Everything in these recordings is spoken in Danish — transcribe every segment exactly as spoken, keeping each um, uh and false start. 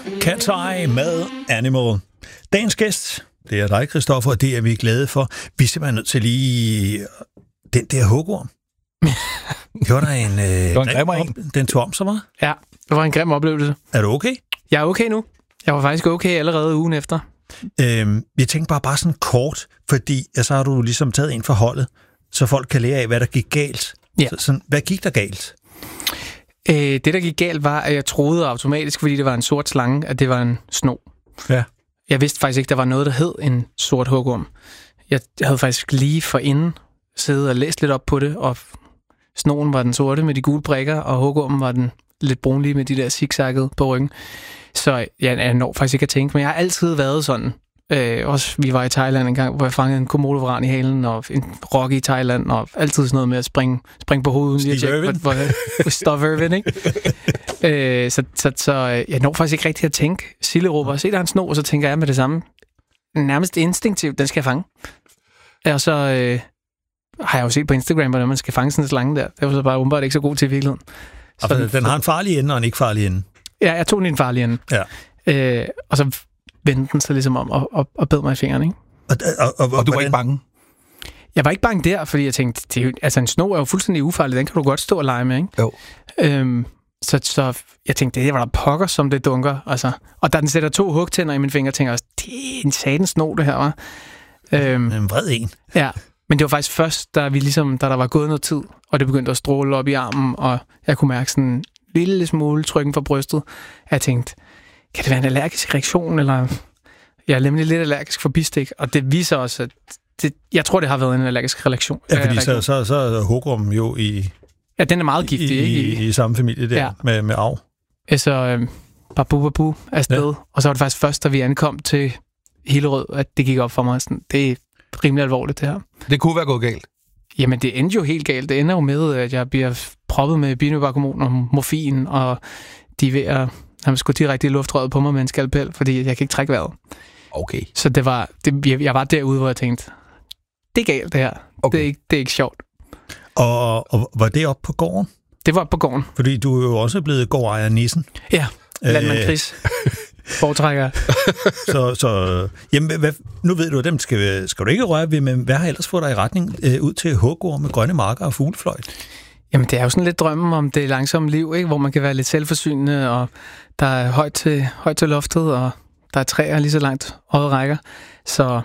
Cat's Eye med Animal. Dagens gæst, det er dig, Christoffer, og det er vi glade for. Vi er simpelthen nødt til lige den der hugorm. Gjorde der en... Øh, det var en grimmer en. Den tog om så meget? Ja, det var en grim oplevelse. Er du okay? Jeg er okay nu. Jeg var faktisk okay allerede ugen efter. Øhm, jeg tænkte bare, bare sådan kort, fordi ja, så har du ligesom taget ind for holdet, så folk kan lære af, hvad der gik galt. Ja. Så, sådan, hvad gik der galt? Øh, det, der gik galt, var, at jeg troede automatisk, fordi det var en sort slange, at det var en sno. Ja. Jeg vidste faktisk ikke, der var noget, der hed en sort hugorm. Jeg havde faktisk lige forinden siddet og læst lidt op på det, og snoen var den sorte med de gule prikker, og hugormen var den lidt brunlige med de der zigzaggede på ryggen. Så jeg, jeg når faktisk ikke at tænke, men jeg har altid været sådan. Øh, også vi var i Thailand en gang, hvor jeg fangede en komodovaran i halen, og en rokke i Thailand, og altid sådan noget med at springe, springe på hovedet. Steve Irwin. Hvor, hvor, Steve Irwin, ikke? øh, så, så, så jeg når faktisk ikke rigtig at tænke. Sille råber, se der er en sno, og så tænker jeg med det samme. Nærmest instinktivt, den skal jeg fange. Og så øh, har jeg jo set på Instagram, hvordan man skal fange sådan en slange der. Det var så bare umiddelbart ikke så god til i virkeligheden. Så den, den har en farlig ende og en ikke farlig ende. Ja, jeg tog den i en farlig ende. Ja. Øh, og så vendte den sig ligesom om og, og, og bed mig i fingeren, ikke? Og, og, og, og du var ikke bange? Jeg var ikke bange der, fordi jeg tænkte, det er jo, altså en sno er jo fuldstændig ufarlig, den kan du godt stå og lege med, ikke? Jo. Øhm, så, så jeg tænkte, det var der pokker, som det dunker, altså. Og da den sætter to hugtænder i mine fingre, tænker jeg også, det er en satans sno, det her, var. Øhm, en vred en. Ja, men det var faktisk først, da vi ligesom, da der var gået noget tid, og det begyndte at stråle op i armen, og jeg kunne mærke sådan en lille smule trykken fra brystet. Jeg tænkte, kan det være en allergisk reaktion, eller... Jeg er nemlig lidt allergisk for bistik, og det viser også, at det, jeg tror, det har været en allergisk reaktion. Ja, fordi så, så, så er hugormen jo i... Ja, den er meget giftig, i, ikke? I, i samme familie der, ja. med, med arv. Så øh, babu babu afsted, ja. Og så var det faktisk først, da vi ankom til Hillerød, at det gik op for mig. Sådan, det er rimelig alvorligt, det her. Det kunne være gået galt. Jamen, det endte jo helt galt. Det ender jo med, at jeg bliver proppet med binyrbarkhormon og morfin, og de er ved at... Han skulle direkte i luftrøret på mig med en skalpel, fordi jeg kan ikke trække vejret. Okay. Så det var, det, jeg, jeg var derude, hvor jeg tænkte, det er galt det her. Okay. Det, er ikke, det er ikke sjovt. Og, og var det oppe på gården? Det var på gården. Fordi du er jo også blevet gårdejer Nissen. Ja, landmand Chris. Foretrækker. så, så jamen, hvad, nu ved du, at dem skal, skal du ikke røre ved, men hvad har ellers fået dig i retning øh, ud til hugorm med grønne marker og fuglefløjt? Jamen, det er jo sådan lidt drømmen om det langsomme liv, ikke? Hvor man kan være lidt selvforsynende, og der er højt til, højt til loftet, og der er træer lige så langt øjet rækker. Så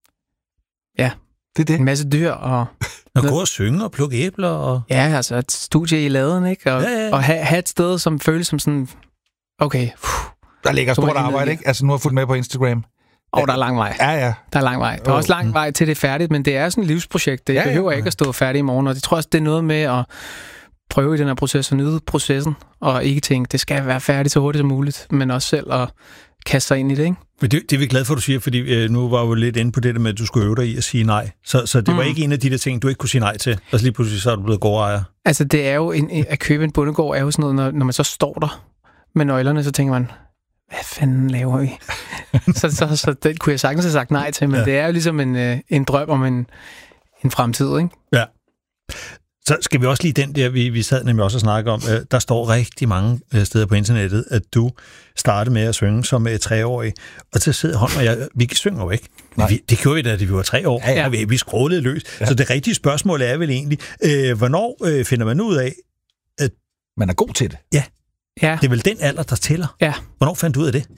ja, det er det. En masse dyr. Og, og gå og synge og plukke æbler. Og... Ja, altså et studie i laden, ikke? Og, ja, ja. og have, have et sted, som føles som sådan, okay. Pff, der ligger stort arbejde, ikke? Altså nu har jeg fulgt med på Instagram. Og der er lang vej. Ja, ja. Der er lang vej. Der er også lang vej til det er færdigt, men det er sådan et livsprojekt. Det ja, behøver ja. ikke at stå færdigt i morgen, og det tror jeg også, det er noget med at prøve i den her proces og nyde processen, og ikke tænke, det skal være færdigt så hurtigt som muligt, men også selv at kaste sig ind i det, ikke? Men det, det er vi glade for, du siger, fordi øh, nu var jo lidt inde på det der med, at du skulle øve dig i at sige nej. Så, så det mm. var ikke en af de der ting, du ikke kunne sige nej til, og så lige pludselig så er du blevet gårdejer. Altså, det er jo, en, at købe en bondegård er jo sådan noget, når, når man så står der med nøglerne, så tænker man, hvad fanden laver vi? så, så, så det kunne jeg sagtens have sagt nej til, men ja. det er jo ligesom en, en drøm om en, en fremtid, ikke? Ja. Så skal vi også lige den der, vi, vi sad nemlig også og snakke om, øh, der står rigtig mange øh, steder på internettet, at du startede med at synge som øh, treårig, og så sidder Holm og jeg, vi synger jo ikke. Vi, det gjorde vi da, da vi var tre år, ja, ja. Vi, vi skrålede løs. Ja. Så det rigtige spørgsmål er vel egentlig, øh, hvornår øh, finder man ud af, at man er god til det? Ja. Ja. Det er vel den alder, der tæller. Ja. Hvornår fandt du ud af det?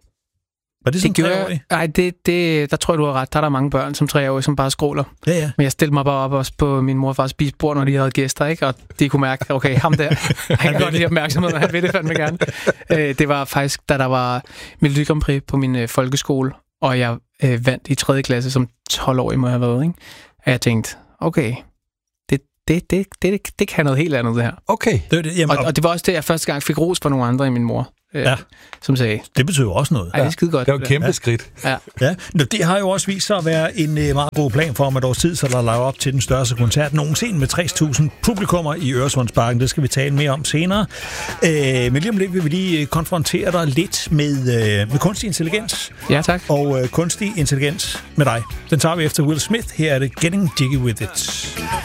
Var det som treårig? Nej, det, det, der tror jeg, du har ret. Der er der mange børn som treårige, som bare skråler. Ja, ja. Men jeg stillede mig bare op også på min mor og fars spisebord, når de havde gæster, ikke? Og de kunne mærke, okay, ham der, han kan godt lide opmærksomhed, han vil det fandme gerne. Øh, det var faktisk, da der var Melodi Grand Prix på min øh, folkeskole, og jeg øh, vandt i tredje klasse som tolv-årig, må jeg have været, ikke? Og jeg tænkte, okay, det, det, det, det, det kan noget helt andet, det her. Okay. Det, det, jamen, og, og det var også det, jeg første gang fik ros fra nogle andre end min mor. Ja. Som sagde. Det betyder også noget. Ej, det er skide godt. Det var et kæmpe ja. skridt. Ja. Ja. Nå, det har jo også vist sig at være en uh, meget god plan for om et års tid, så der laver op til den største koncert nogensinde med tres tusind publikummer i Øresundsparken. Det skal vi tale mere om senere. Uh, men lige om lidt vil vi lige konfrontere dig lidt med, uh, med kunstig intelligens. Ja, tak. Og uh, kunstig intelligens med dig. Den tager vi efter Will Smith. Her er det Getting Jiggy With It.